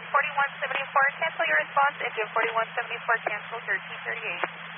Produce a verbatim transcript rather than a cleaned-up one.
forty-one seventy-four, cancel your response. Engine forty-one seventy-four, cancel your T thirty-eight.